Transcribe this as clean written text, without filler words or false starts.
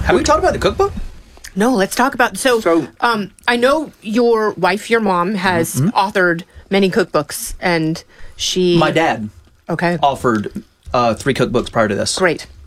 Have we talked about the cookbook? No, let's talk about... So, I know your wife, your mom, has authored many cookbooks, and she... My dad Okay. offered 3 cookbooks prior to this. Great.